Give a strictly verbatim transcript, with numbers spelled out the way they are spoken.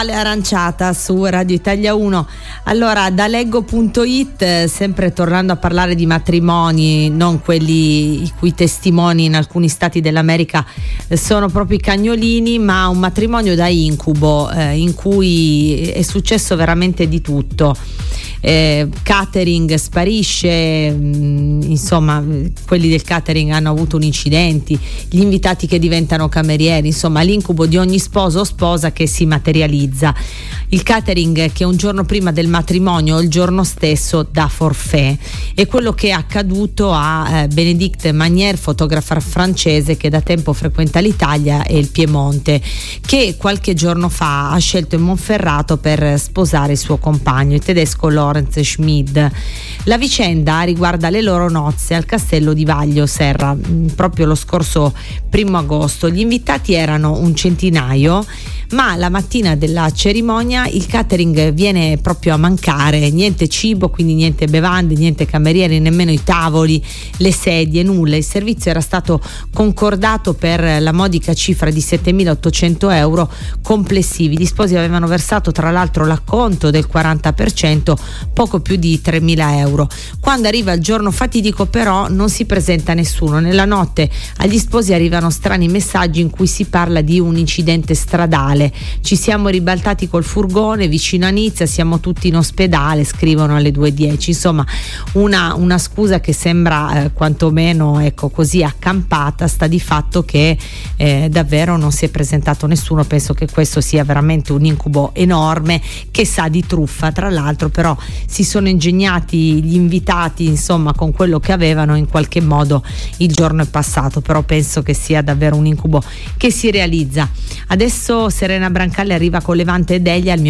Aranciata su Radio Italia uno. Allora, da leggo punto it, sempre tornando a parlare di matrimoni, non quelli i cui testimoni in alcuni stati dell'America sono proprio i cagnolini, ma un matrimonio da incubo eh, in cui è successo veramente di tutto. Eh, catering sparisce, mh, insomma quelli del catering hanno avuto un incidente, gli invitati che diventano camerieri, insomma l'incubo di ogni sposo o sposa che si materializza. Il catering che un giorno prima del matrimonio o il giorno stesso dà forfait, è quello che è accaduto a eh, Bénédicte Magnier, fotografa francese che da tempo frequenta l'Italia e il Piemonte, che qualche giorno fa ha scelto il Monferrato per sposare il suo compagno, il tedesco Lorenz Schmid. La vicenda riguarda le loro nozze al castello di Vaglio Serra, proprio lo scorso primo agosto. Gli invitati erano un centinaio, ma la mattina della cerimonia il catering viene proprio a mancare, niente cibo, quindi niente bevande, niente camerieri, nemmeno i tavoli, le sedie, nulla. Il servizio era stato concordato per la modica cifra di settemilaottocento euro complessivi. Gli sposi avevano versato tra l'altro l'acconto del quaranta per cento, poco più di tremila euro. Quando arriva il giorno fatidico però non si presenta nessuno. Nella notte agli sposi arrivano strani messaggi in cui si parla di un incidente stradale. Ci siamo ribaltati col furgone vicino a Nizza, siamo tutti in ospedale, scrivono alle due e dieci. Insomma, una, una scusa che sembra eh, quantomeno ecco così accampata. Sta di fatto che eh, davvero non si è presentato nessuno. Penso che questo sia veramente un incubo enorme che sa di truffa. Tra l'altro però si sono ingegnati gli invitati, insomma, con quello che avevano, in qualche modo il giorno è passato, però penso che sia davvero un incubo che si realizza. Adesso Serena Brancalli arriva con Levante e Delia,